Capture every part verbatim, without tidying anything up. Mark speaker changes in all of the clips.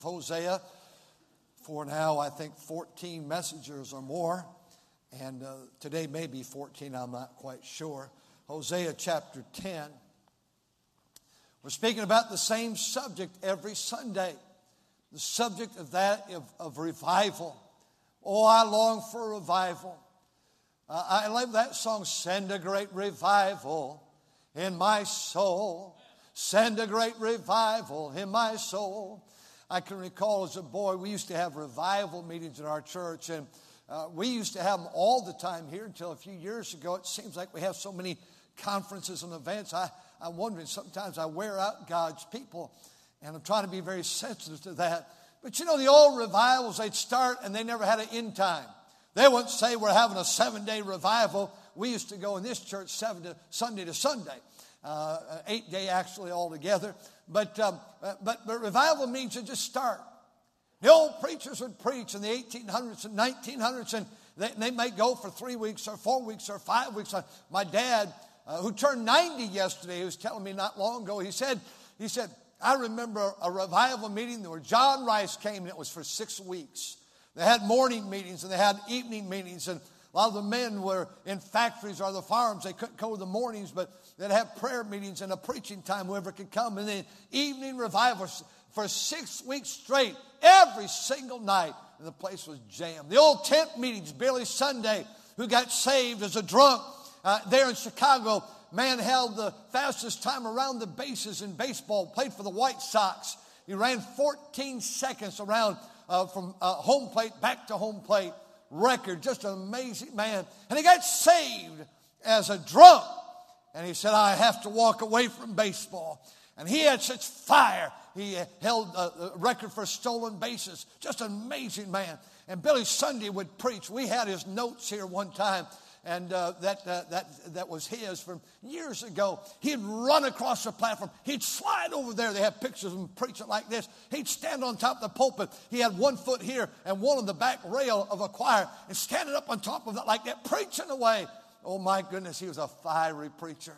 Speaker 1: Hosea for now, I think, fourteen messages or more. And uh, today may be fourteen, I'm not quite sure. Hosea chapter ten. We're speaking about the same subject every Sunday. The subject of that of, of revival. Oh, I long for revival. Uh, I love that song, Send a Great Revival in My Soul. Send a great revival in my soul. I can recall as a boy, we used to have revival meetings in our church, and uh, we used to have them all the time here until a few years ago. It seems like we have so many conferences and events. I, I'm wondering, sometimes I wear out God's people, and I'm trying to be very sensitive to that. But you know, the old revivals, they'd start, and they never had an end time. They wouldn't say we're having a seven-day revival. We used to go in this church seven to Sunday to Sunday. Uh, eight day actually altogether. But, um, but, but revival means to just start. The old preachers would preach in the eighteen hundreds and nineteen hundreds, and they, they might go for three weeks or four weeks or five weeks. My dad, uh, who turned ninety yesterday, he was telling me not long ago, he said, he said, I remember a revival meeting where John Rice came, and it was for six weeks. They had morning meetings and they had evening meetings, and a lot of the men were in factories or the farms. They couldn't go to the mornings, but they'd have prayer meetings and a preaching time, whoever could come. And then evening revivals for six weeks straight, every single night. And the place was jammed. The old tent meetings, Billy Sunday, who got saved as a drunk uh, there in Chicago. Man held the fastest time around the bases in baseball, played for the White Sox. He ran fourteen seconds around uh, from uh, home plate back to home plate. Record, just an amazing man. And he got saved as a drunk. And he said, I have to walk away from baseball. And he had such fire. He held a record for stolen bases. Just an amazing man. And Billy Sunday would preach. We had his notes here one time. And uh, that, uh, that, that was his from years ago. He'd run across the platform. He'd slide over there. They have pictures of him preaching like this. He'd stand on top of the pulpit. He had one foot here and one on the back rail of a choir. And standing up on top of that like that, preaching away. Oh, my goodness, he was a fiery preacher.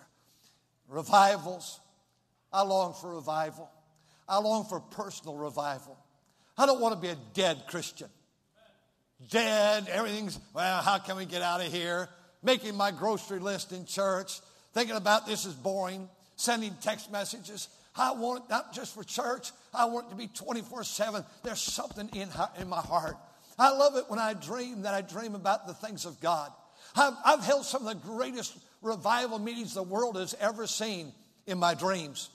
Speaker 1: Revivals. I long for revival. I long for personal revival. I don't want to be a dead Christian. Dead, everything's, well, how can we get out of here? Making my grocery list in church. Thinking about this is boring. Sending text messages. I want it not just for church. I want it to be twenty-four seven. There's something in, in my heart. I love it when I dream that I dream about the things of God. I've, I've held some of the greatest revival meetings the world has ever seen in my dreams.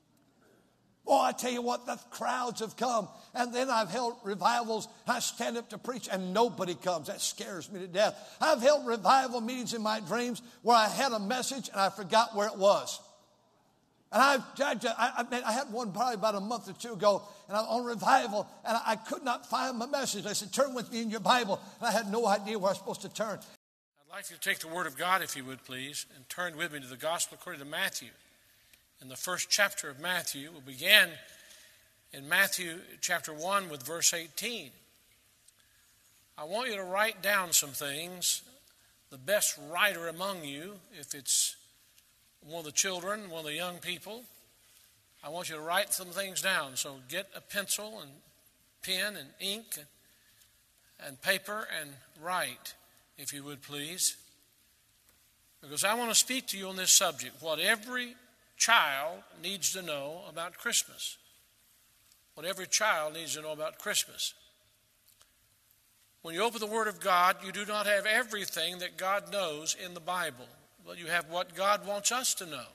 Speaker 1: Oh, I tell you what, the crowds have come. And then I've held revivals. I stand up to preach and nobody comes. That scares me to death. I've held revival meetings in my dreams where I had a message and I forgot where it was. And I've, I, I, I had one probably about a month or two ago, and I'm on revival, and I, I could not find my message. I said, turn with me in your Bible. And I had no idea where I was supposed to turn.
Speaker 2: I'd like you to take the Word of God, if you would please, and turn with me to the Gospel according to Matthew. In the first chapter of Matthew, we'll begin in Matthew chapter one with verse eighteen. I want you to write down some things. The best writer among you, if it's one of the children, one of the young people, I want you to write some things down. So get a pencil and pen and ink and, and paper and write, if you would please. Because I want to speak to you on this subject, what every child needs to know about Christmas. What every child needs to know about Christmas. When you open the Word of God, you do not have everything that God knows in the Bible, but you have what God wants us to know.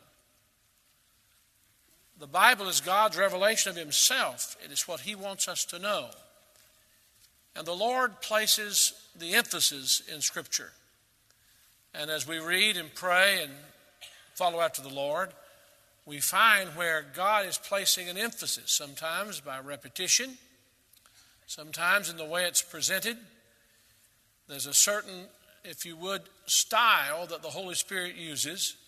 Speaker 2: The Bible is God's revelation of Himself. It is what He wants us to know. And the Lord places the emphasis in Scripture. And as we read and pray and follow after the Lord, we find where God is placing an emphasis, sometimes by repetition, sometimes in the way it's presented. There's a certain, if you would, style that the Holy Spirit uses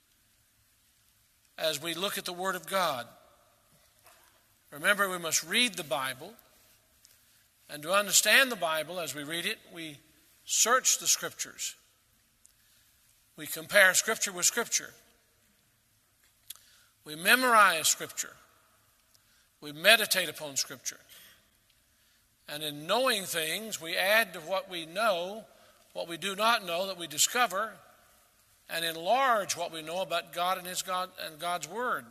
Speaker 2: as we look at the Word of God. Remember, we must read the Bible, and to understand the Bible as we read it, we search the Scriptures. We compare Scripture with Scripture. We memorize Scripture. We meditate upon Scripture. And in knowing things, we add to what we know, what we do not know that we discover, and enlarge what we know about God and His God and God's Word.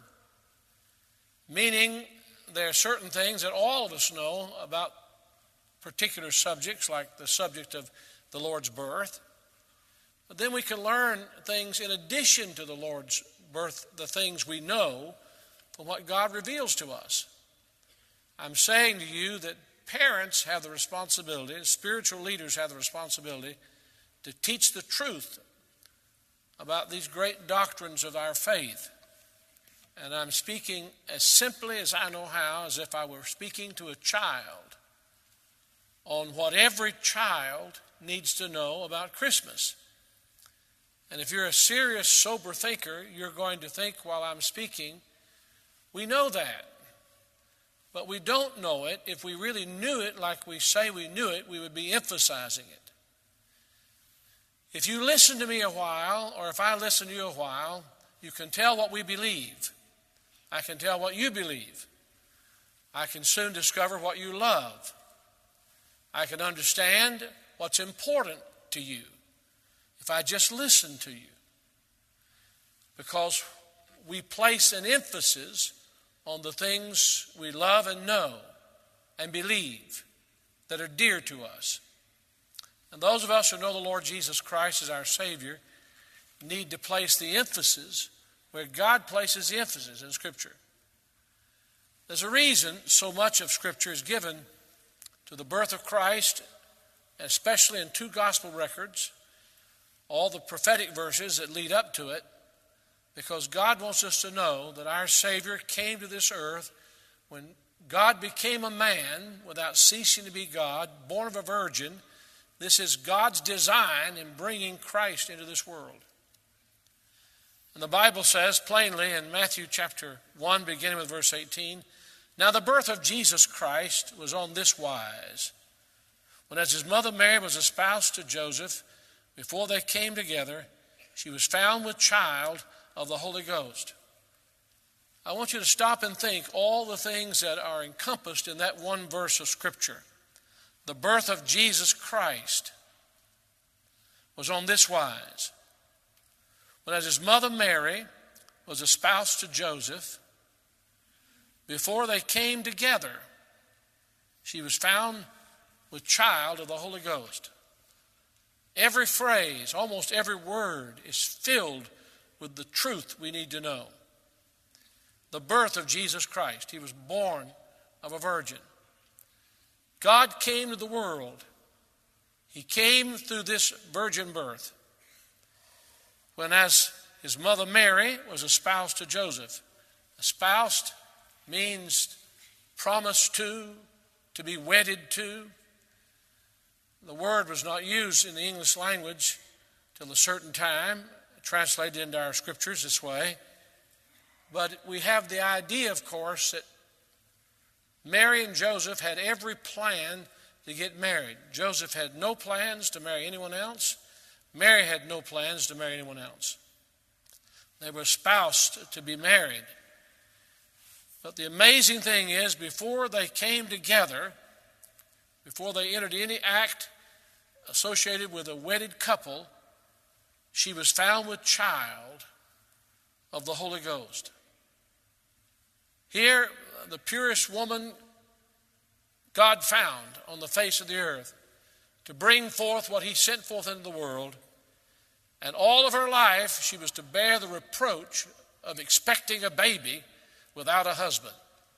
Speaker 2: Meaning, there are certain things that all of us know about particular subjects, like the subject of the Lord's birth. But then we can learn things in addition to the Lord's birth, the things we know from what God reveals to us. I'm saying to you that parents have the responsibility, spiritual leaders have the responsibility to teach the truth about these great doctrines of our faith. And I'm speaking as simply as I know how, as if I were speaking to a child, on what every child needs to know about Christmas. And if you're a serious, sober thinker, you're going to think while I'm speaking, we know that. But we don't know it. If we really knew it like we say we knew it, we would be emphasizing it. If you listen to me a while, or if I listen to you a while, you can tell what we believe. I can tell what you believe. I can soon discover what you love. I can understand what's important to you if I just listen to you. Because we place an emphasis on the things we love and know and believe that are dear to us. And those of us who know the Lord Jesus Christ as our Savior need to place the emphasis where God places the emphasis in Scripture. There's a reason so much of Scripture is given to the birth of Christ, especially in two gospel records, all the prophetic verses that lead up to it, because God wants us to know that our Savior came to this earth when God became a man without ceasing to be God, born of a virgin. This is God's design in bringing Christ into this world. And the Bible says plainly in Matthew chapter one, beginning with verse eighteen, "Now the birth of Jesus Christ was on this wise. When as his mother Mary was espoused to Joseph, before they came together, she was found with child of the Holy Ghost." I want you to stop and think all the things that are encompassed in that one verse of Scripture. The birth of Jesus Christ was on this wise. When as his mother Mary was espoused to Joseph, before they came together, she was found with child of the Holy Ghost. Every phrase, almost every word is filled with the truth we need to know. The birth of Jesus Christ. He was born of a virgin. God came to the world. He came through this virgin birth. When as his mother Mary was espoused to Joseph. Espoused means promised to, to be wedded to. The word was not used in the English language till a certain time, translated into our scriptures this way. But we have the idea, of course, that Mary and Joseph had every plan to get married. Joseph had no plans to marry anyone else. Mary had no plans to marry anyone else. They were espoused to be married. But the amazing thing is, before they came together, before they entered any act associated with a wedded couple, she was found with child of the Holy Ghost. Here, the purest woman God found on the face of the earth to bring forth what he sent forth into the world. And all of her life, she was to bear the reproach of expecting a baby without a husband.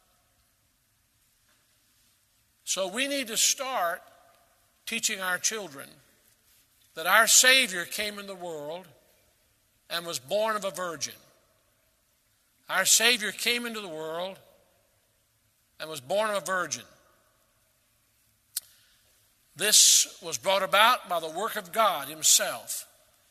Speaker 2: So we need to start teaching our children that our Savior came in the world and was born of a virgin. Our Savior came into the world and was born of a virgin. This was brought about by the work of God himself.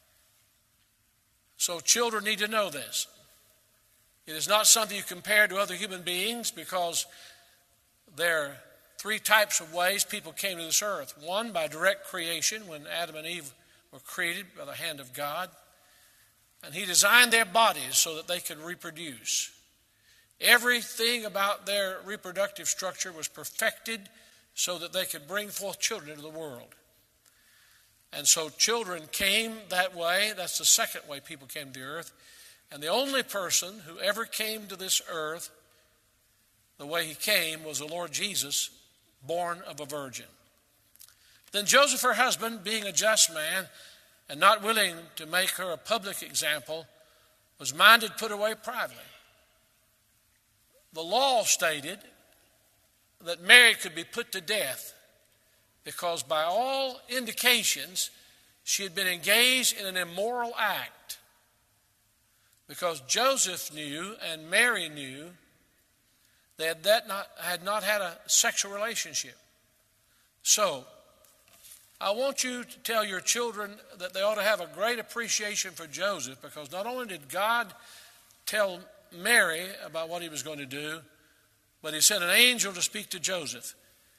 Speaker 2: So children need to know this. It is not something you compare to other human beings, because there are three types of ways people came to this earth. One, by direct creation, when Adam and Eve were created by the hand of God. And he designed their bodies so that they could reproduce. Everything about their reproductive structure was perfected so that they could bring forth children into the world. And so children came that way. That's the second way people came to the earth. And the only person who ever came to this earth the way he came was the Lord Jesus, born of a virgin. Then Joseph, her husband, being a just man and not willing to make her a public example, was minded to put her away privately. The law stated that Mary could be put to death because by all indications she had been engaged in an immoral act. Because Joseph knew and Mary knew they had, that not, had not had a sexual relationship. So, I want you to tell your children that they ought to have a great appreciation for Joseph, because not only did God tell Mary about what he was going to do, but he sent an angel to speak to Joseph.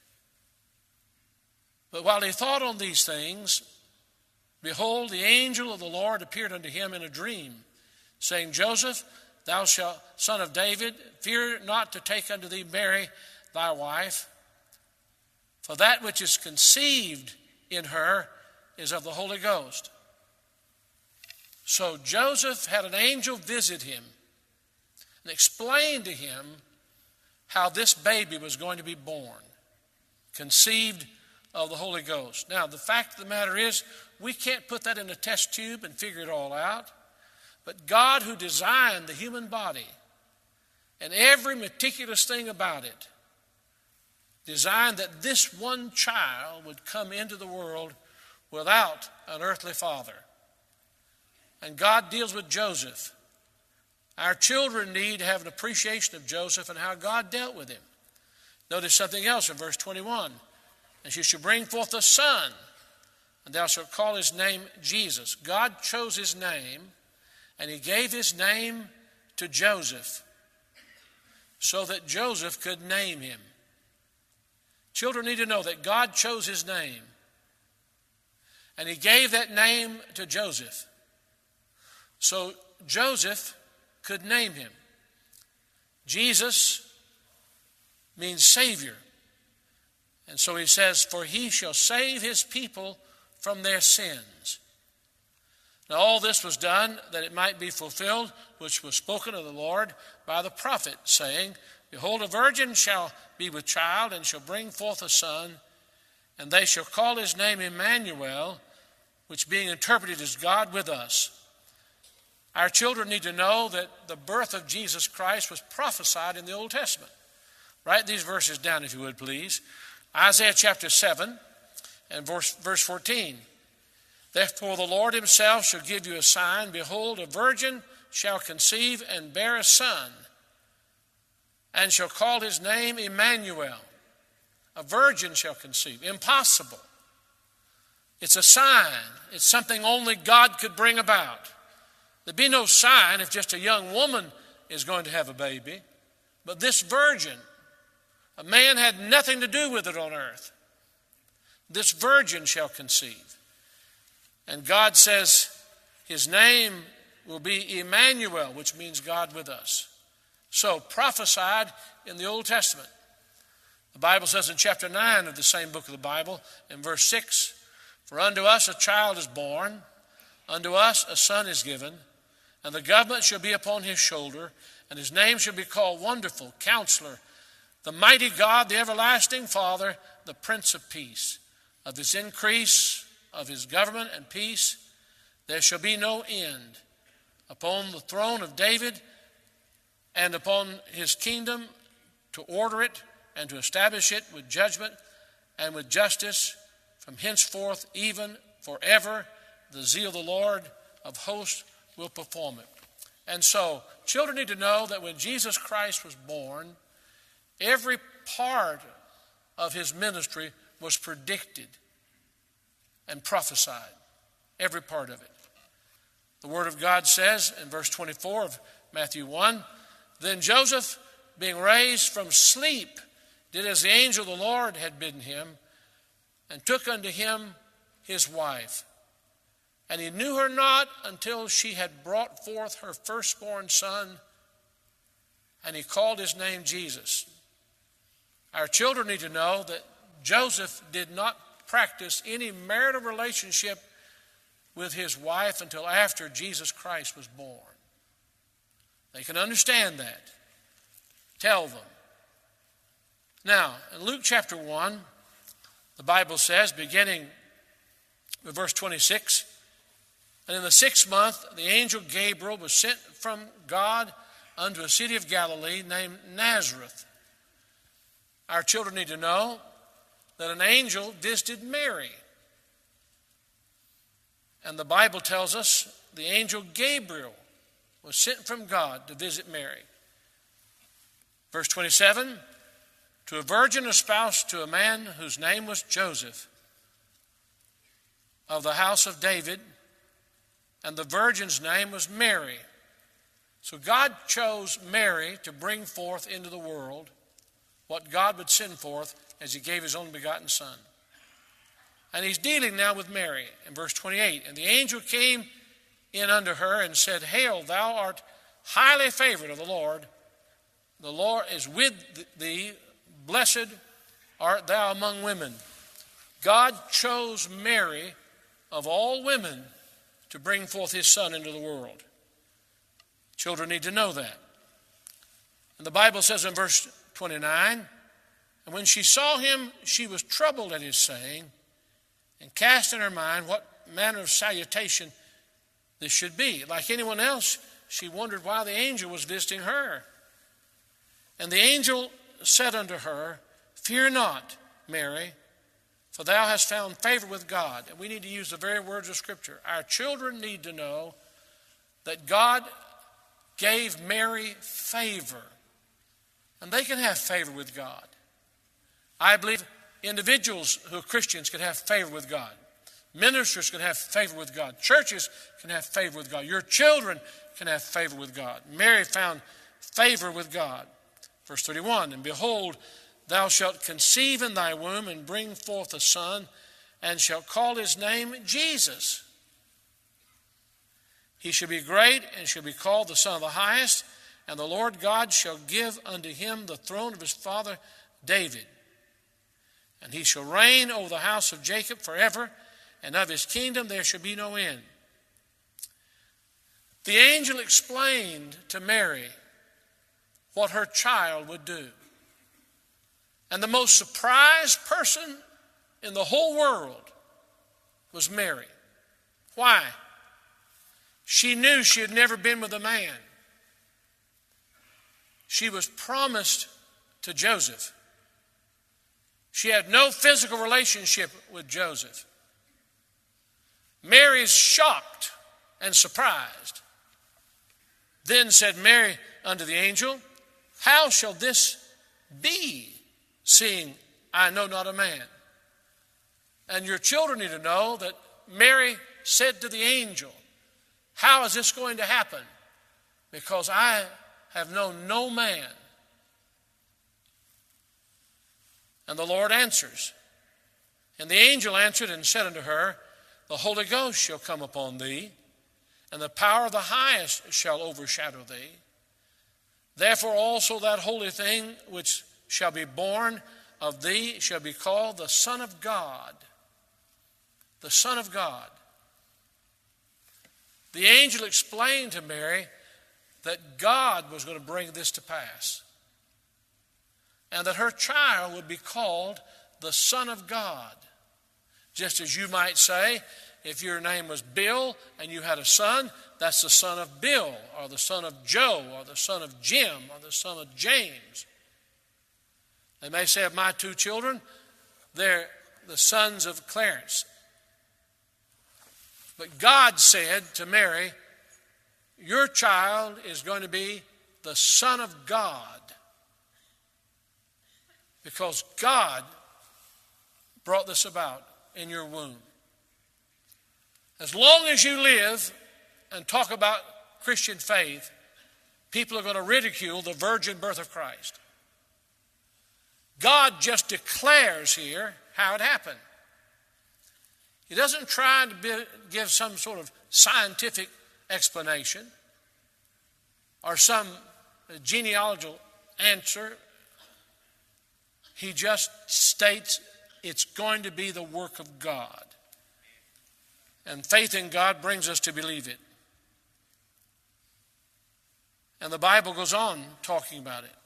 Speaker 2: But while he thought on these things, behold, the angel of the Lord appeared unto him in a dream, saying, Joseph, thou shalt, son of David, fear not to take unto thee Mary thy wife, for that which is conceived in her is of the Holy Ghost. So Joseph had an angel visit him and explain to him how this baby was going to be born, conceived of the Holy Ghost. Now, the fact of the matter is, we can't put that in a test tube and figure it all out. But God, who designed the human body and every meticulous thing about it, designed that this one child would come into the world without an earthly father. And God deals with Joseph. Our children need to have an appreciation of Joseph and how God dealt with him. Notice something else in verse twenty-one. And she shall bring forth a son, and thou shalt call his name Jesus. God chose his name, and he gave his name to Joseph so that Joseph could name him. Children need to know that God chose his name, and he gave that name to Joseph so Joseph could name him. Jesus means Savior. And so he says, for he shall save his people from their sins. Now all this was done that it might be fulfilled, which was spoken of the Lord by the prophet, saying, behold, a virgin shall be with child, and shall bring forth a son, and they shall call his name Emmanuel, which being interpreted is God with us. Our children need to know that the birth of Jesus Christ was prophesied in the Old Testament. Write these verses down, if you would, please. Isaiah chapter seven and verse, verse fourteen. Therefore the Lord himself shall give you a sign. Behold, a virgin shall conceive and bear a son, and shall call his name Emmanuel. A virgin shall conceive. Impossible. It's a sign. It's something only God could bring about. There'd be no sign if just a young woman is going to have a baby. But this virgin, a man had nothing to do with it on earth. This virgin shall conceive. And God says his name will be Emmanuel, which means God with us. So prophesied in the Old Testament. The Bible says in chapter nine of the same book of the Bible, in verse six, for unto us a child is born, unto us a son is given, and the government shall be upon his shoulder, and his name shall be called Wonderful, Counselor, the Mighty God, the Everlasting Father, the Prince of Peace. Of his increase, of his government and peace, there shall be no end. Upon the throne of David and upon his kingdom, to order it and to establish it with judgment and with justice from henceforth even forever. The zeal of the Lord of hosts will perform it. And so children need to know that when Jesus Christ was born, every part of his ministry was predicted and prophesied. Every part of it. The Word of God says in verse twenty-four of Matthew one, then Joseph, being raised from sleep, did as the angel of the Lord had bidden him, and took unto him his wife. And he knew her not until she had brought forth her firstborn son, and he called his name Jesus. Our children need to know that Joseph did not practice any marital relationship with his wife until after Jesus Christ was born. They can understand that. Tell them. Now, in Luke chapter one, the Bible says, beginning with verse twenty-six, and in the sixth month, the angel Gabriel was sent from God unto a city of Galilee named Nazareth. Our children need to know that an angel visited Mary. And the Bible tells us the angel Gabriel was sent from God to visit Mary. Verse twenty-seven, to a virgin espoused to a man whose name was Joseph, of the house of David, and the virgin's name was Mary. So God chose Mary to bring forth into the world what God would send forth as he gave his only begotten Son. And he's dealing now with Mary in verse twenty-eight. And the angel came in unto her and said, Hail, thou art highly favored of the Lord. The Lord is with thee. Blessed art thou among women. God chose Mary of all women to bring forth his Son into the world. Children need to know that. And the Bible says in verse twenty-nine, and when she saw him, she was troubled at his saying, and cast in her mind what manner of salutation this should be. Like anyone else, she wondered why the angel was visiting her. And the angel said unto her, Fear not, Mary, for thou hast found favor with God. And we need to use the very words of Scripture. Our children need to know that God gave Mary favor. And they can have favor with God. I believe individuals who are Christians can have favor with God. Ministers can have favor with God. Churches can have favor with God. Your children can have favor with God. Mary found favor with God. Verse thirty-one, and behold, thou shalt conceive in thy womb and bring forth a son, and shalt call his name Jesus. He shall be great and shall be called the Son of the Highest, and the Lord God shall give unto him the throne of his father David. And he shall reign over the house of Jacob forever, and of his kingdom there shall be no end. The angel explained to Mary what her child would do. And the most surprised person in the whole world was Mary. Why? She knew she had never been with a man. She was promised to Joseph. She had no physical relationship with Joseph. Mary is shocked and surprised. Then said Mary unto the angel, How shall this be, seeing I know not a man? And your children need to know that Mary said to the angel, How is this going to happen? Because I have known no man. And the Lord answers. And the angel answered and said unto her, The Holy Ghost shall come upon thee, and the power of the highest shall overshadow thee. Therefore also that holy thing which shall be born of thee shall be called the Son of God. The Son of God. The angel explained to Mary that God was going to bring this to pass, and that her child would be called the Son of God. Just as you might say, if your name was Bill and you had a son, that's the son of Bill, or the son of Joe, or the son of Jim, or the son of James. They may say of my two children, they're the sons of Clarence. But God said to Mary, your child is going to be the Son of God, because God brought this about in your womb. As long as you live and talk about Christian faith, people are going to ridicule the virgin birth of Christ. God just declares here how it happened. He doesn't try to be, give some sort of scientific explanation or some genealogical answer. He just states it's going to be the work of God. And faith in God brings us to believe it. And the Bible goes on talking about it.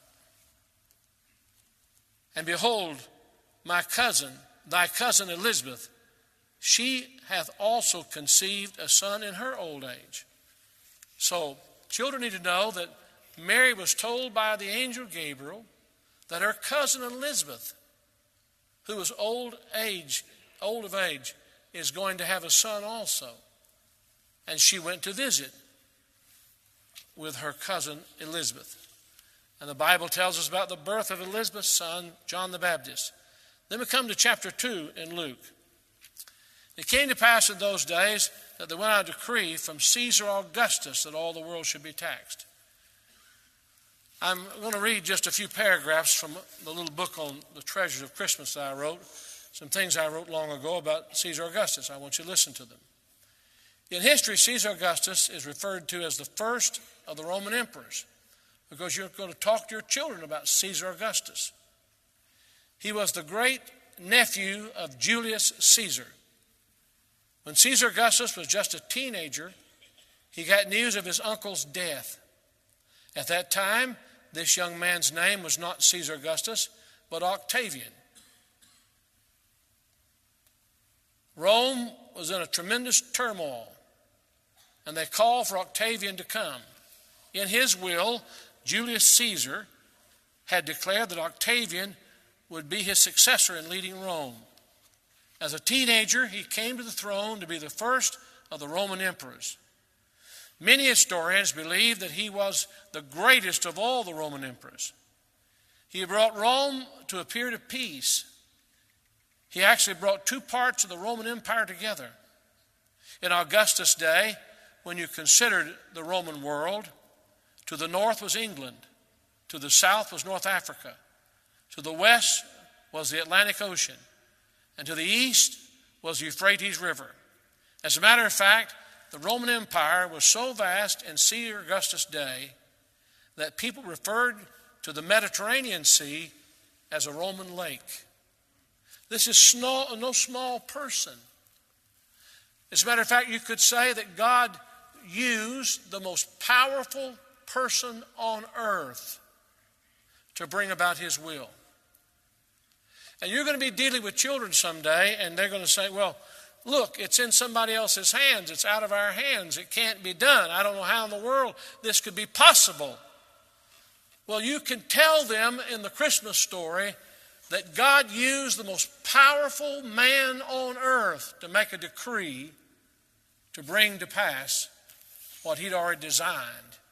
Speaker 2: And behold, my cousin, thy cousin Elizabeth, she hath also conceived a son in her old age. So children need to know that Mary was told by the angel Gabriel that her cousin Elizabeth, who was old age, old of age, is going to have a son also. And she went to visit with her cousin Elizabeth. And the Bible tells us about the birth of Elizabeth's son, John the Baptist. Then we come to chapter two in Luke. It came to pass in those days that there went out a decree from Caesar Augustus that all the world should be taxed. I'm going to read just a few paragraphs from the little book on the treasures of Christmas that I wrote, some things I wrote long ago about Caesar Augustus. I want you to listen to them. In history, Caesar Augustus is referred to as the first of the Roman emperors because you're going to talk to your children about Caesar Augustus. He was the great nephew of Julius Caesar. When Caesar Augustus was just a teenager, he got news of his uncle's death. At that time, this young man's name was not Caesar Augustus, but Octavian. Rome was in a tremendous turmoil, and they called for Octavian to come. In his will, Julius Caesar had declared that Octavian would be his successor in leading Rome. As a teenager, he came to the throne to be the first of the Roman emperors. Many historians believe that he was the greatest of all the Roman emperors. He brought Rome to a period of peace. He actually brought two parts of the Roman Empire together. In Augustus' day, when you considered the Roman world, to the north was England, to the south was North Africa, to the west was the Atlantic Ocean, and to the east was the Euphrates River. As a matter of fact, the Roman Empire was so vast in Caesar Augustus' day that people referred to the Mediterranean Sea as a Roman lake. This is small, no small person. As a matter of fact, you could say that God used the most powerful person on earth to bring about his will. And you're going to be dealing with children someday, and they're going to say, well, look, it's in somebody else's hands. It's out of our hands. It can't be done. I don't know how in the world this could be possible. Well, you can tell them in the Christmas story that God used the most powerful man on earth to make a decree to bring to pass what he'd already designed.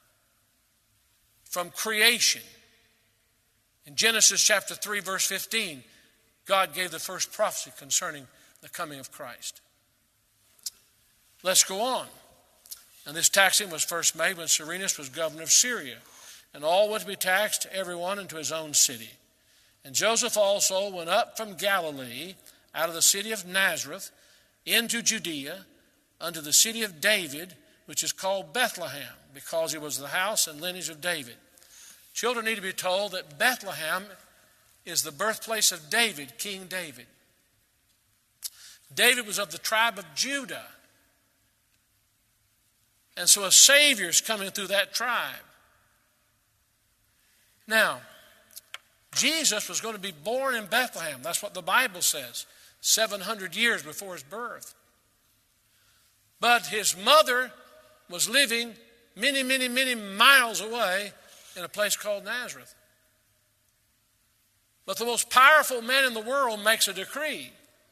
Speaker 2: From creation, in Genesis chapter three, verse fifteen, God gave the first prophecy concerning the coming of Christ. Let's go on. And this taxing was first made when Cyrenius was governor of Syria, and all were to be taxed, everyone into his own city. And Joseph also went up from Galilee, out of the city of Nazareth, into Judea, unto the city of David, which is called Bethlehem, because he was the house and lineage of David. Children need to be told that Bethlehem is the birthplace of David, King David. David was of the tribe of Judah. And so a Savior is coming through that tribe. Now, Jesus was going to be born in Bethlehem. That's what the Bible says, seven hundred years before his birth. But his mother was living many, many, many miles away in a place called Nazareth. But the most powerful man in the world makes a decree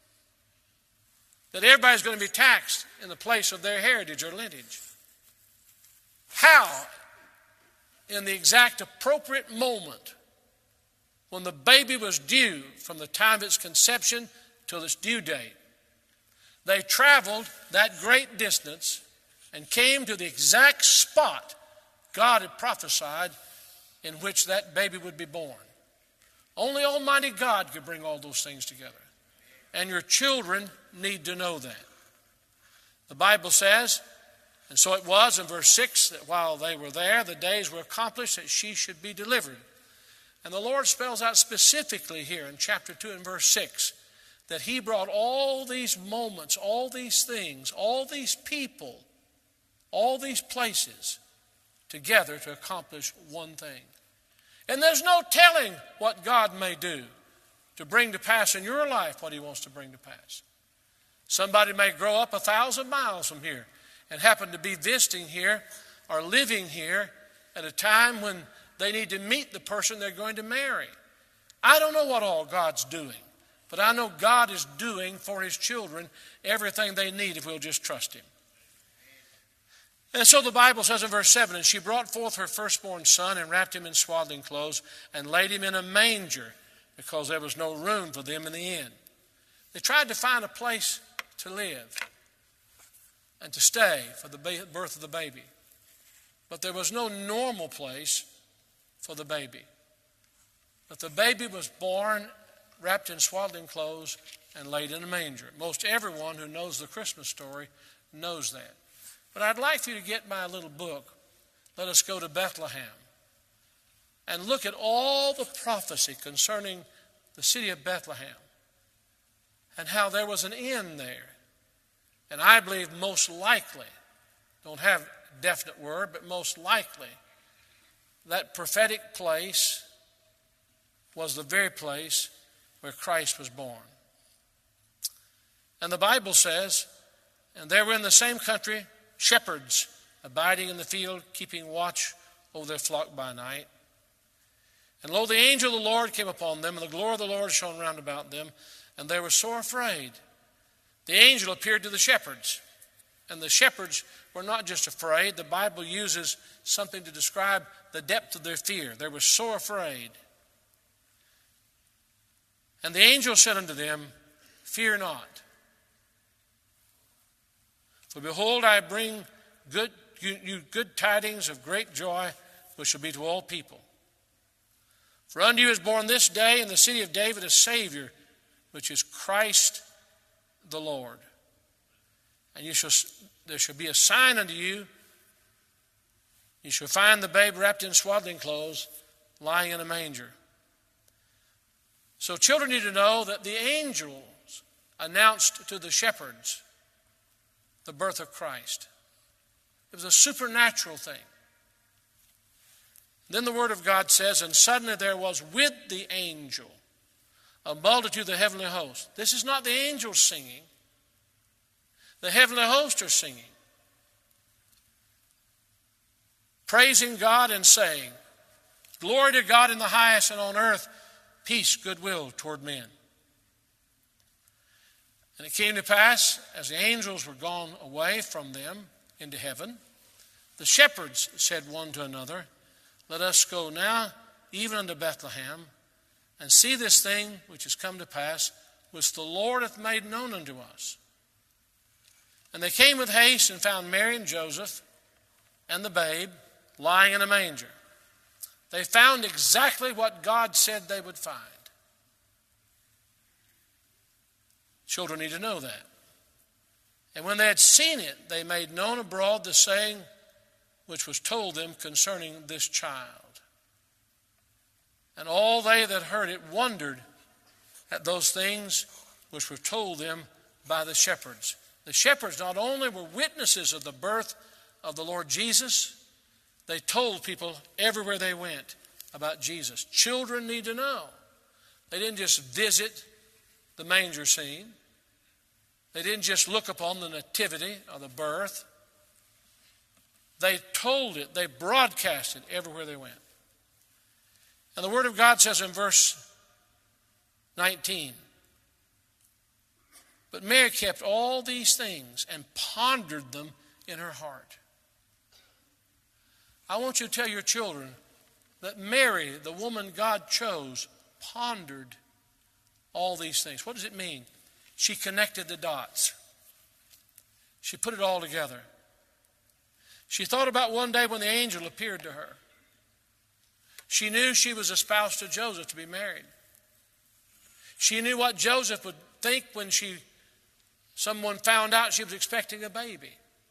Speaker 2: that everybody's going to be taxed in the place of their heritage or lineage. How, in the exact appropriate moment, when the baby was due from the time of its conception till its due date, they traveled that great distance and came to the exact spot God had prophesied in which that baby would be born. Only Almighty God could bring all those things together. And your children need to know that. The Bible says, and so it was in verse six, that while they were there, the days were accomplished that she should be delivered. And the Lord spells out specifically here in chapter two and verse six that he brought all these moments, all these things, all these people, all these places together to accomplish one thing. And there's no telling what God may do to bring to pass in your life what he wants to bring to pass. Somebody may grow up a thousand miles from here and happen to be visiting here or living here at a time when they need to meet the person they're going to marry. I don't know what all God's doing, but I know God is doing for his children everything they need if we'll just trust him. And so the Bible says in verse seven, and she brought forth her firstborn son and wrapped him in swaddling clothes and laid him in a manger because there was no room for them in the inn. They tried to find a place to live and to stay for the birth of the baby. But there was no normal place for the baby. But the baby was born, wrapped in swaddling clothes, and laid in a manger. Most everyone who knows the Christmas story knows that. But I'd like for you to get my little book, Let Us Go to Bethlehem, and look at all the prophecy concerning the city of Bethlehem and how there was an inn there. And I believe most likely, don't have a definite word, but most likely, that prophetic place was the very place where Christ was born. And the Bible says, and there were in the same country shepherds abiding in the field, keeping watch over their flock by night. And lo, the angel of the Lord came upon them, and the glory of the Lord shone round about them, and they were sore afraid. The angel appeared to the shepherds, and the shepherds were not just afraid. The Bible uses something to describe the depth of their fear. They were sore afraid. And the angel said unto them, fear not. For behold, I bring good, you, you good tidings of great joy, which shall be to all people. For unto you is born this day in the city of David a Savior, which is Christ the Lord. And you shall, there shall be a sign unto you. You shall find the babe wrapped in swaddling clothes, lying in a manger. So children need to know that the angels announced to the shepherds the birth of Christ. It was a supernatural thing. Then the Word of God says, and suddenly there was with the angel a multitude of the heavenly host. This is not the angels singing. The heavenly host are singing, praising God and saying, glory to God in the highest, and on earth peace, goodwill toward men. And it came to pass, as the angels were gone away from them into heaven, the shepherds said one to another, let us go now even unto Bethlehem, and see this thing which is come to pass, which the Lord hath made known unto us. And they came with haste and found Mary and Joseph and the babe lying in a manger. They found exactly what God said they would find. Children need to know that. And when they had seen it, they made known abroad the saying which was told them concerning this child. And all they that heard it wondered at those things which were told them by the shepherds. The shepherds not only were witnesses of the birth of the Lord Jesus, they told people everywhere they went about Jesus. Children need to know. They didn't just visit the manger scene. They didn't just look upon the nativity or the birth. They told it, they broadcast it everywhere they went. And the Word of God says in verse nineteen, but Mary kept all these things and pondered them in her heart. I want you to tell your children that Mary, the woman God chose, pondered all these things. What does it mean? She connected the dots. She put it all together. She thought about one day when the angel appeared to her. She knew she was espoused to Joseph to be married. She knew what Joseph would think when she, someone found out she was expecting a baby.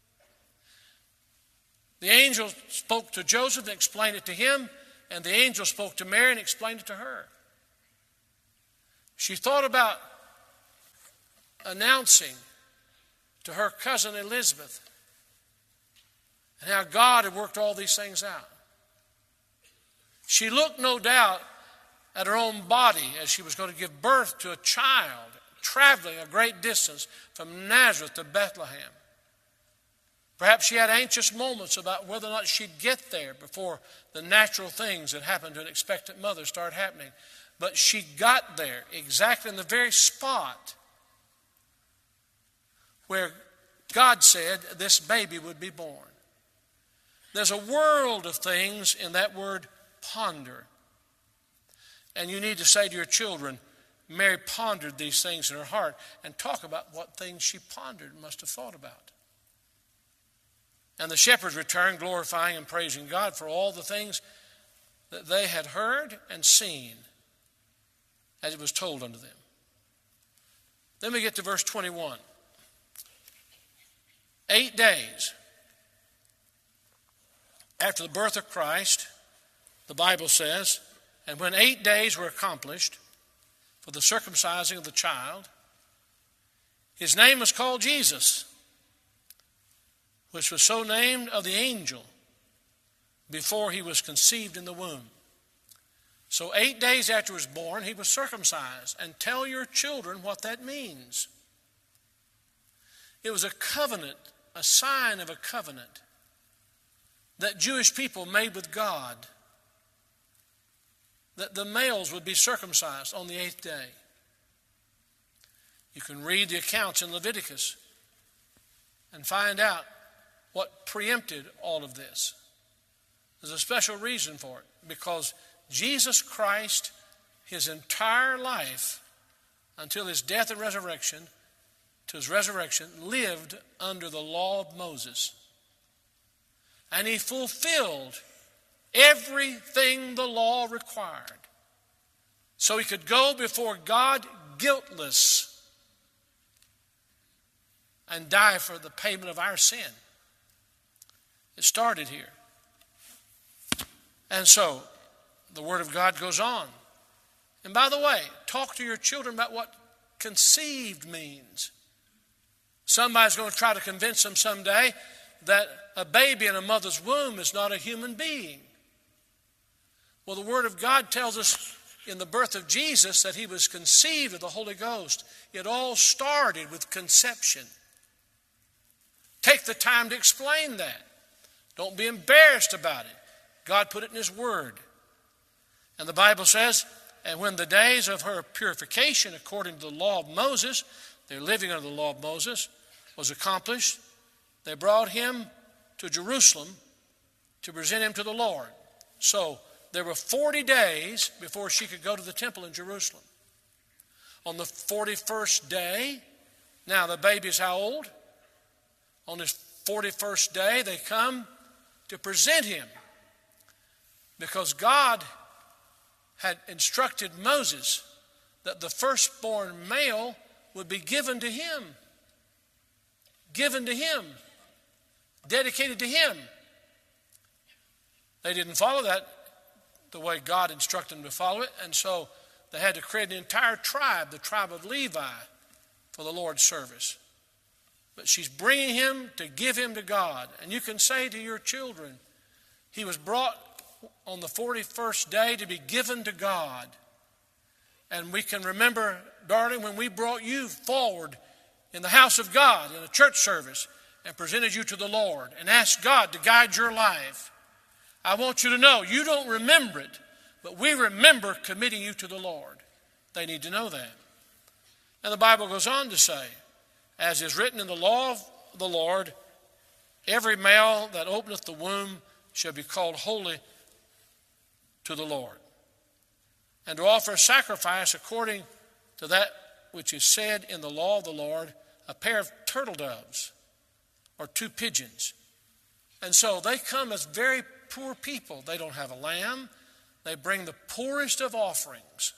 Speaker 2: The angel spoke to Joseph and explained it to him, and the angel spoke to Mary and explained it to her. She thought about announcing to her cousin Elizabeth and how God had worked all these things out. She looked, no doubt, at her own body as she was going to give birth to a child, traveling a great distance from Nazareth to Bethlehem. Perhaps she had anxious moments about whether or not she'd get there before the natural things that happen to an expectant mother start happening. But she got there exactly in the very spot where God said this baby would be born. There's a world of things in that word ponder. And you need to say to your children, Mary pondered these things in her heart, and talk about what things she pondered and must have thought about. And the shepherds returned, glorifying and praising God for all the things that they had heard and seen as it was told unto them. Then we get to verse twenty-one. Eight days after the birth of Christ, the Bible says, and when eight days were accomplished for the circumcising of the child, his name was called Jesus, which was so named of the angel before he was conceived in the womb. So eight days after he was born, he was circumcised. And tell your children what that means. It was a covenant, a sign of a covenant that Jewish people made with God, that the males would be circumcised on the eighth day. You can read the accounts in Leviticus and find out what preempted all of this. There's a special reason for it, because Jesus Christ, his entire life, until his death and resurrection, to his resurrection, lived under the law of Moses. And he fulfilled everything the law required, so he could go before God guiltless and die for the payment of our sin. It started here. And so the Word of God goes on. And by the way, talk to your children about what conceived means. Somebody's going to try to convince them someday that a baby in a mother's womb is not a human being. Well, the Word of God tells us in the birth of Jesus that he was conceived of the Holy Ghost. It all started with conception. Take the time to explain that. Don't be embarrassed about it. God put it in his Word. And the Bible says, and when the days of her purification according to the law of Moses, they're living under the law of Moses, was accomplished, they brought him to Jerusalem to present him to the Lord. So there were forty days before she could go to the temple in Jerusalem. On the forty-first day, now the baby's how old? On this forty-first day, they come to present him, because God had instructed Moses that the firstborn male would be given to him. Given to him. Dedicated to him. They didn't follow that the way God instructed them to follow it, and so they had to create an entire tribe, the tribe of Levi, for the Lord's service. But she's bringing him to give him to God. And you can say to your children, he was brought on the forty-first day to be given to God. And we can remember, darling, when we brought you forward in the house of God in a church service and presented you to the Lord and asked God to guide your life. I want you to know, you don't remember it, but we remember committing you to the Lord. They need to know that. And the Bible goes on to say, as is written in the law of the Lord, every male that openeth the womb shall be called holy to the Lord, and to offer sacrifice according to that which is said in the law of the Lord, a pair of turtle doves or two pigeons. And so they come as very poor people. They don't have a lamb. They bring the poorest of offerings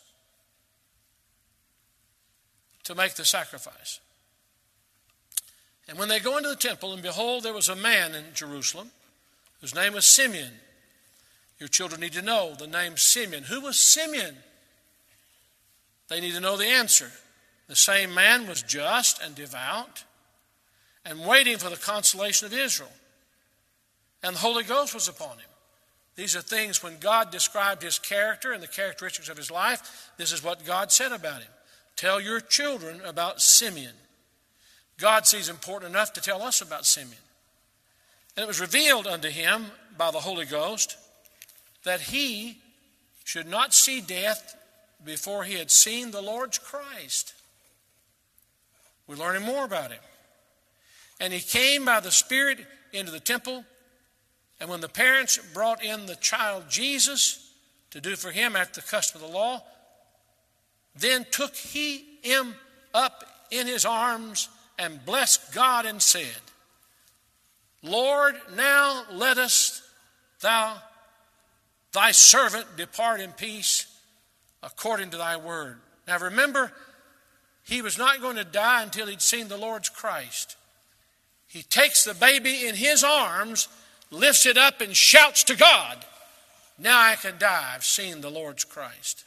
Speaker 2: to make the sacrifice. And when they go into the temple, and behold, there was a man in Jerusalem whose name was Simeon. Your children need to know the name Simeon. Who was Simeon? They need to know the answer. The same man was just and devout and waiting for the consolation of Israel. And the Holy Ghost was upon him. These are things when God described his character and the characteristics of his life. This is what God said about him. Tell your children about Simeon. God sees important enough to tell us about Simeon. And it was revealed unto him by the Holy Ghost that he should not see death before he had seen the Lord's Christ. We're learning more about him. And he came by the Spirit into the temple. And when the parents brought in the child Jesus to do for him after the custom of the law, then took he him up in his arms and blessed God and said, Lord, now lettest thou thy servant depart in peace according to thy word. Now remember, he was not going to die until he'd seen the Lord's Christ. He takes the baby in his arms, lifts it up, and shouts to God, now I can die. I've seen the Lord's Christ.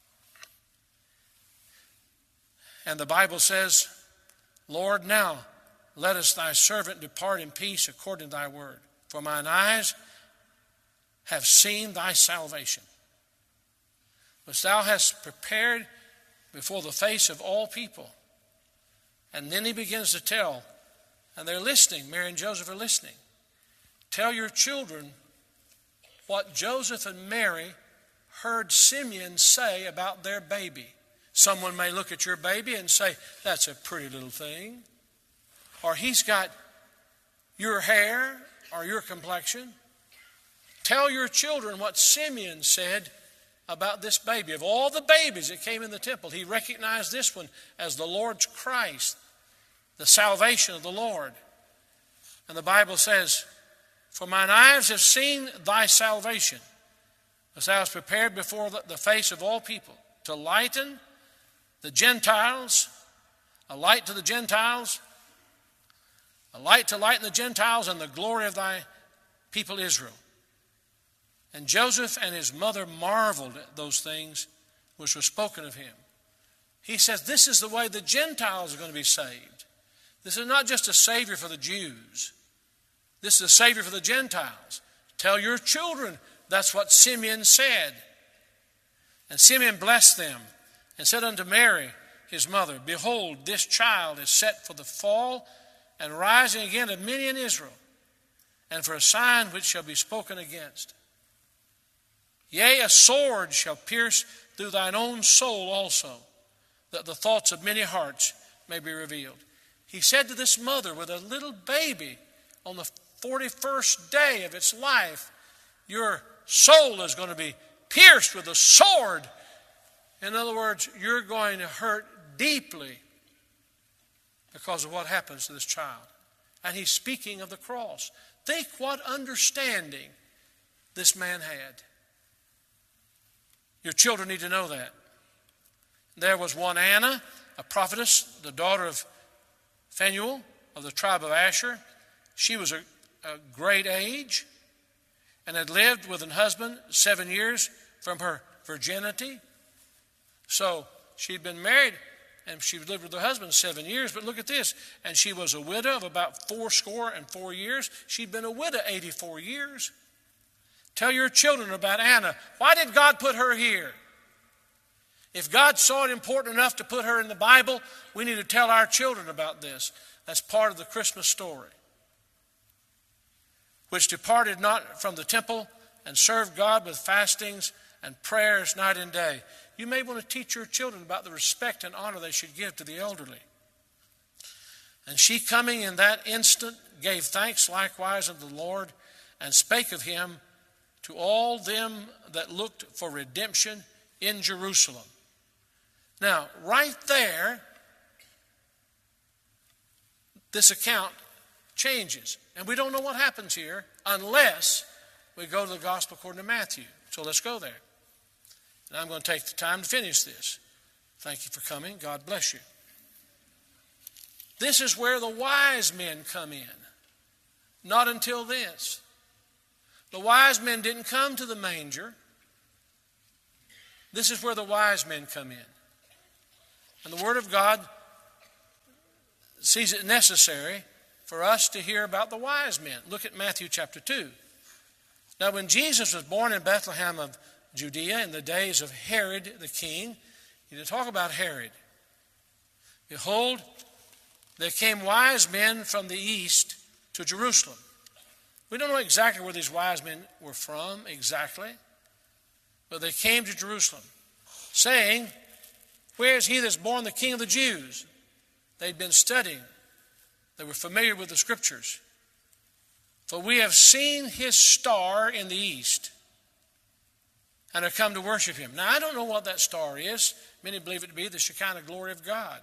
Speaker 2: And the Bible says, Lord, now lettest thy servant depart in peace according to thy word. For mine eyes have seen thy salvation, which thou hast prepared before the face of all people. And then he begins to tell, and they're listening, Mary and Joseph are listening. Tell your children what Joseph and Mary heard Simeon say about their baby. Someone may look at your baby and say, that's a pretty little thing. Or he's got your hair or your complexion. Tell your children what Simeon said about this baby. Of all the babies that came in the temple, he recognized this one as the Lord's Christ, the salvation of the Lord. And the Bible says, for mine eyes have seen thy salvation, as thou hast prepared before the face of all people, to lighten the Gentiles, a light to the Gentiles, a light to lighten the Gentiles, and the glory of thy people Israel. And Joseph and his mother marveled at those things which were spoken of him. He says, this is the way the Gentiles are going to be saved. This is not just a Savior for the Jews. This is a Savior for the Gentiles. Tell your children that's what Simeon said. And Simeon blessed them and said unto Mary, his mother, behold, this child is set for the fall and rising again of many in Israel, and for a sign which shall be spoken against. Yea, a sword shall pierce through thine own soul also, that the thoughts of many hearts may be revealed. He said to this mother with a little baby on the forty-first day of its life, your soul is going to be pierced with a sword. In other words, you're going to hurt deeply because of what happens to this child. And he's speaking of the cross. Think what understanding this man had. Your children need to know that. There was one Anna, a prophetess, the daughter of Phanuel of the tribe of Asher. She was a, a great age and had lived with an husband seven years from her virginity. So she'd been married and she lived with her husband seven years. But look at this. And she was a widow of about four score and four years. She'd been a widow eighty-four years. Tell your children about Anna. Why did God put her here? If God saw it important enough to put her in the Bible, we need to tell our children about this. That's part of the Christmas story. Which departed not from the temple and served God with fastings and prayers night and day. You may want to teach your children about the respect and honor they should give to the elderly. And she coming in that instant gave thanks likewise unto the Lord and spake of him to all them that looked for redemption in Jerusalem. Now, right there, this account changes. And we don't know what happens here unless we go to the gospel according to Matthew. So let's go there. And I'm going to take the time to finish this. Thank you for coming. God bless you. This is where the wise men come in. Not until this. The wise men didn't come to the manger. This is where the wise men come in. And the Word of God sees it necessary for us to hear about the wise men. Look at Matthew chapter two. Now, when Jesus was born in Bethlehem of Judea in the days of Herod the king, you need to talk about Herod. Behold, there came wise men from the east to Jerusalem. We don't know exactly where these wise men were from exactly, but they came to Jerusalem, saying, where is he that's born the King of the Jews? They'd been studying. They were familiar with the Scriptures. For we have seen his star in the east and have come to worship him. Now, I don't know what that star is. Many believe it to be the Shekinah glory of God.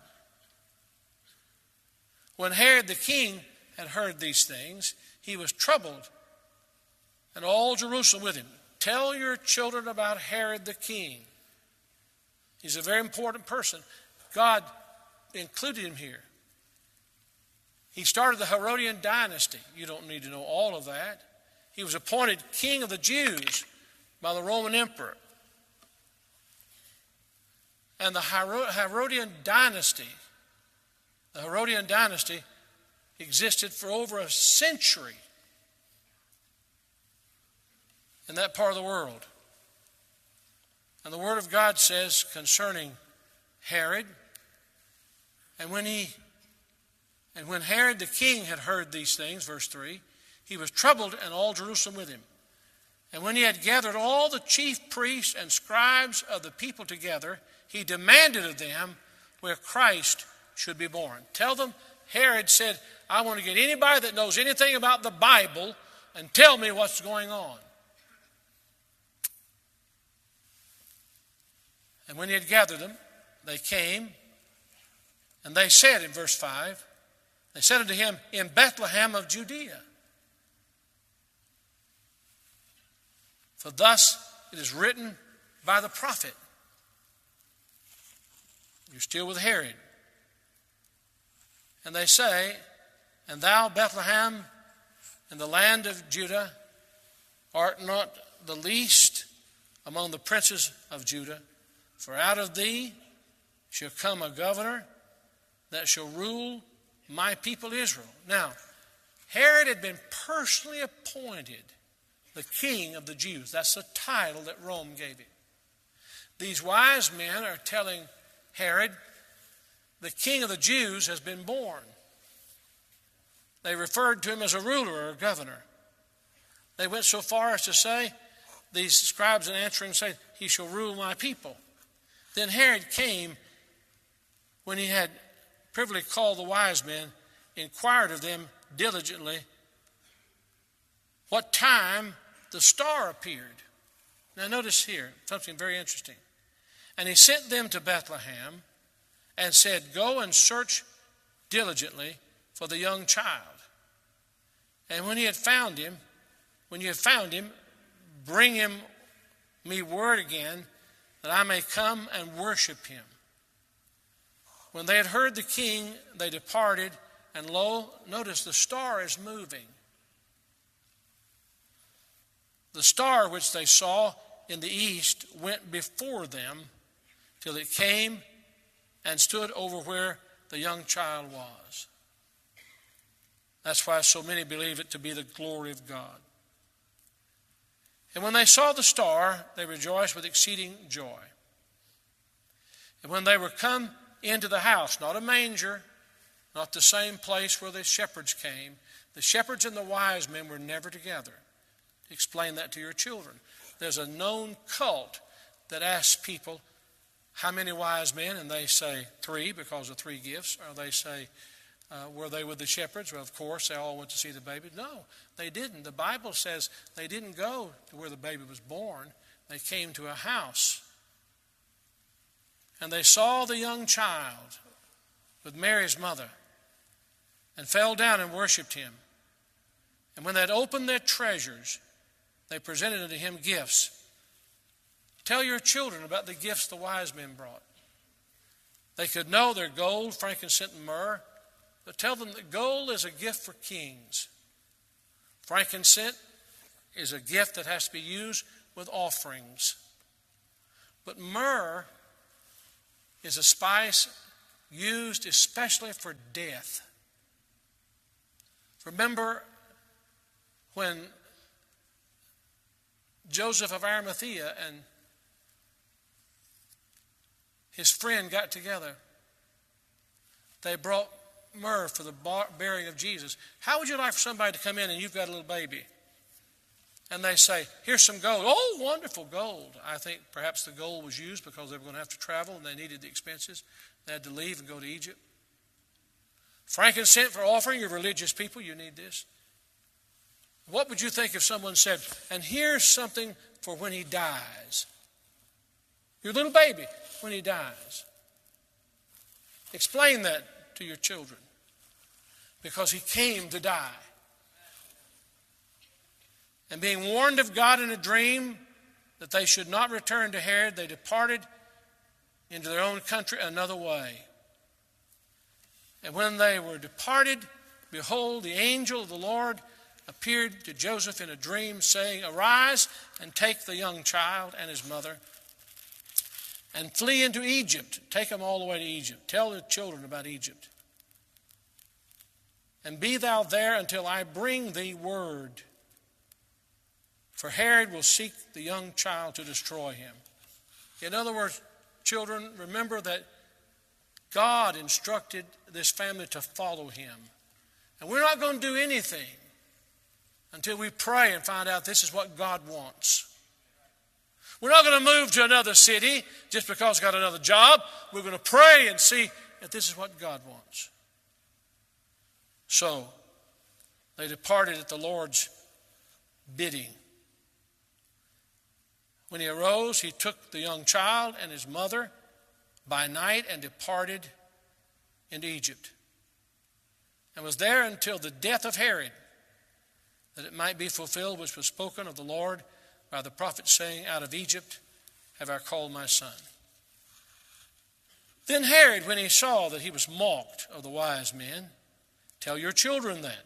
Speaker 2: When Herod the king had heard these things, he was troubled, and all Jerusalem with him. Tell your children about Herod the king. He's a very important person. God included him here. He started the Herodian dynasty. You don't need to know all of that. He was appointed king of the Jews by the Roman emperor. And the Herodian dynasty, the Herodian dynasty existed for over a century in that part of the world. And the Word of God says concerning Herod, and when he and when Herod the king had heard these things, verse three, he was troubled, and all Jerusalem with him. And when he had gathered all the chief priests and scribes of the people together, he demanded of them where Christ should be born. Tell them, Herod said, I want to get anybody that knows anything about the Bible and tell me what's going on. And when he had gathered them, they came, and they said in verse five, they said unto him, in Bethlehem of Judea. For thus it is written by the prophet. You're still with Herod. And they say, and thou, Bethlehem, in the land of Judah, art not the least among the princes of Judah, for out of thee shall come a governor that shall rule my people Israel. Now, Herod had been personally appointed the king of the Jews. That's the title that Rome gave him. These wise men are telling Herod, the king of the Jews has been born. They referred to him as a ruler or a governor. They went so far as to say, these scribes in answering say, he shall rule my people. Then Herod came when he had privily called the wise men, inquired of them diligently what time the star appeared. Now notice here something very interesting. And he sent them to Bethlehem and said, go and search diligently for the young child. And when he had found him, when you have found him, bring him me word again that I may come and worship him. When they had heard the king, they departed, and lo, notice the star is moving. The star which they saw in the east went before them till it came and stood over where the young child was. That's why so many believe it to be the glory of God. And when they saw the star, they rejoiced with exceeding joy. And when they were come into the house, not a manger, not the same place where the shepherds came, the shepherds and the wise men were never together. Explain that to your children. There's a known cult that asks people, how many wise men? And they say three because of three gifts. Or they say, uh, were they with the shepherds? Well, of course, they all went to see the baby. No, they didn't. The Bible says they didn't go to where the baby was born. They came to a house. And they saw the young child with Mary's mother and fell down and worshipped him. And when they had opened their treasures, they presented unto him gifts. Tell your children about the gifts the wise men brought. They could know their gold, frankincense, and myrrh, but tell them that gold is a gift for kings. Frankincense is a gift that has to be used with offerings. But myrrh is a spice used especially for death. Remember when Joseph of Arimathea and his friend got together. They brought myrrh for the burying of Jesus. How would you like for somebody to come in and you've got a little baby? And they say, here's some gold. Oh, wonderful gold. I think perhaps the gold was used because they were going to have to travel and they needed the expenses. They had to leave and go to Egypt. Frankincense for offering your religious people, you need this. What would you think if someone said, and here's something for when he dies? Your little baby, when he dies. Explain that to your children. Because he came to die. And being warned of God in a dream that they should not return to Herod, they departed into their own country another way. And when they were departed, behold, the angel of the Lord appeared to Joseph in a dream, saying, arise and take the young child and his mother and flee into Egypt. Take them all the way to Egypt. Tell the children about Egypt. And be thou there until I bring thee word. For Herod will seek the young child to destroy him. In other words, children, remember that God instructed this family to follow him. And we're not going to do anything until we pray and find out this is what God wants. We're not going to move to another city just because we've got another job. We're going to pray and see if this is what God wants. So, they departed at the Lord's bidding. When he arose, he took the young child and his mother by night and departed into Egypt, and was there until the death of Herod, that it might be fulfilled which was spoken of the Lord by the prophet, saying, out of Egypt have I called my son. Then Herod, when he saw that he was mocked of the wise men, tell your children that.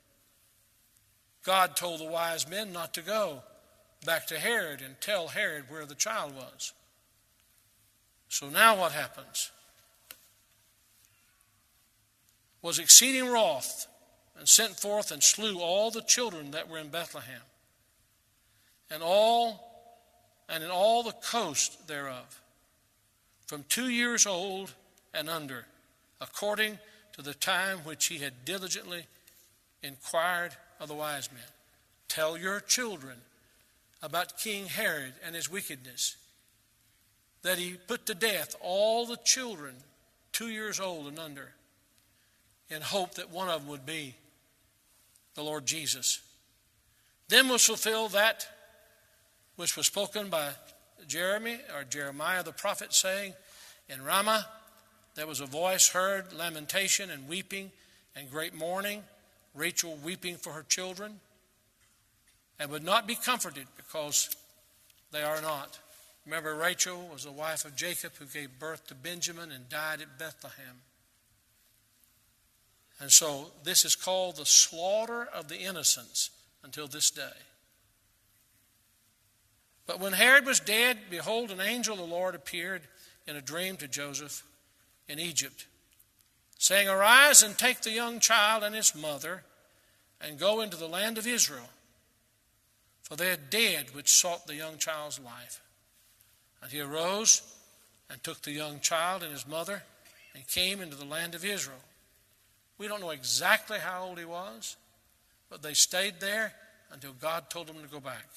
Speaker 2: God told the wise men not to go back to Herod and tell Herod where the child was. So now what happens? Was exceeding wroth, and sent forth and slew all the children that were in Bethlehem, and all and in all the coast thereof, from two years old and under, according to the time which he had diligently inquired of the wise men. Tell your children about King Herod and his wickedness, that he put to death all the children two years old and under, in hope that one of them would be the Lord Jesus. Then was fulfilled that which was spoken by Jeremy or Jeremiah the prophet, saying, in Ramah there was a voice heard, lamentation and weeping and great mourning, Rachel weeping for her children, and would not be comforted because they are not. Remember, Rachel was the wife of Jacob, who gave birth to Benjamin and died at Bethlehem. And so this is called the slaughter of the innocents until this day. But when Herod was dead, behold, an angel of the Lord appeared in a dream to Joseph in Egypt, saying, arise and take the young child and his mother and go into the land of Israel, for they are dead which sought the young child's life. And he arose and took the young child and his mother and came into the land of Israel. We don't know exactly how old he was, but they stayed there until God told them to go back.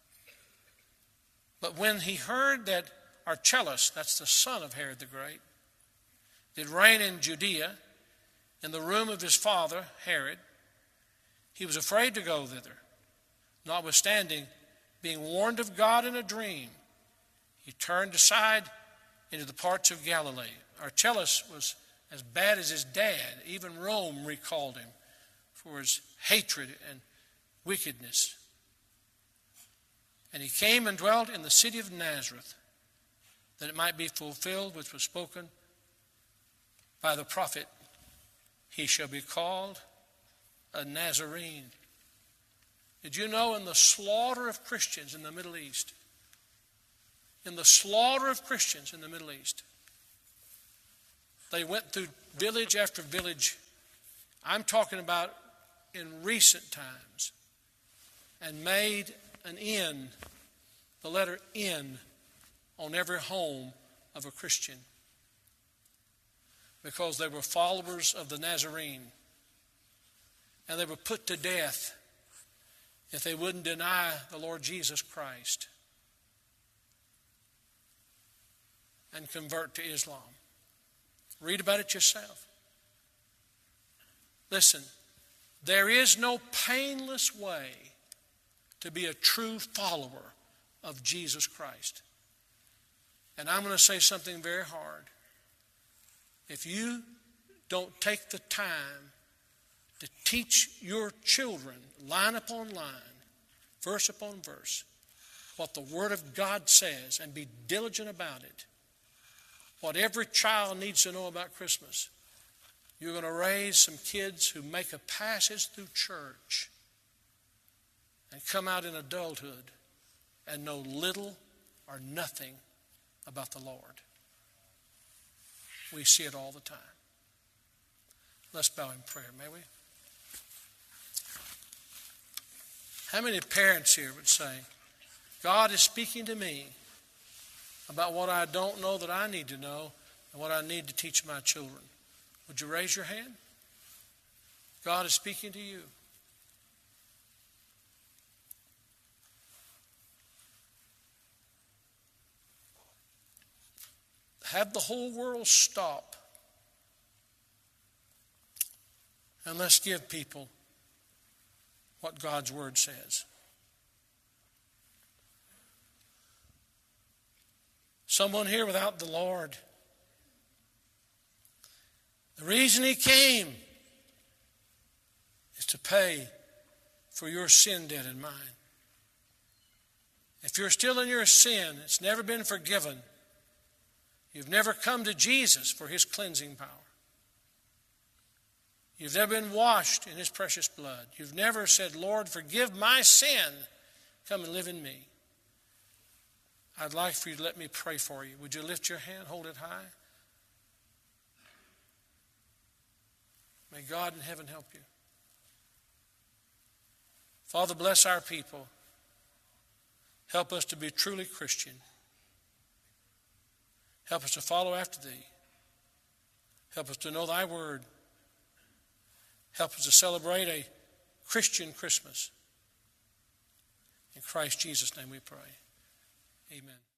Speaker 2: But when he heard that Archelaus, that's the son of Herod the Great, did reign in Judea in the room of his father Herod, he was afraid to go thither. Notwithstanding, being warned of God in a dream, he turned aside into the parts of Galilee. Archelaus was as bad as his dad. Even Rome recalled him for his hatred and wickedness. And he came and dwelt in the city of Nazareth, that it might be fulfilled which was spoken by the prophet, he shall be called a Nazarene. Did you know, in the slaughter of Christians in the Middle East, in the slaughter of Christians in the Middle East, They went through village after village. I'm talking about in recent times, and made an N, the letter N, on every home of a Christian, because they were followers of the Nazarene, and they were put to death if they wouldn't deny the Lord Jesus Christ and convert to Islam. Read about it yourself. Listen, there is no painless way to be a true follower of Jesus Christ. And I'm going to say something very hard. If you don't take the time to teach your children, line upon line, verse upon verse, what the Word of God says, and be diligent about it, what every child needs to know about Christmas, you're going to raise some kids who make a passage through church and come out in adulthood and know little or nothing about the Lord. We see it all the time. Let's bow in prayer, may we? How many parents here would say, God is speaking to me about what I don't know that I need to know and what I need to teach my children? Would you raise your hand? God is speaking to you. Have the whole world stop, and let's give people what God's Word says. Someone here without the Lord. The reason He came is to pay for your sin debt and mine. If you're still in your sin, it's never been forgiven, you've never come to Jesus for His cleansing power. You've never been washed in His precious blood. You've never said, Lord, forgive my sin. Come and live in me. I'd like for you to let me pray for you. Would you lift your hand, hold it high? May God in heaven help you. Father, bless our people. Help us to be truly Christian. Help us to follow after Thee. Help us to know Thy Word. Help us to celebrate a Christian Christmas. In Christ Jesus' name we pray. Amen.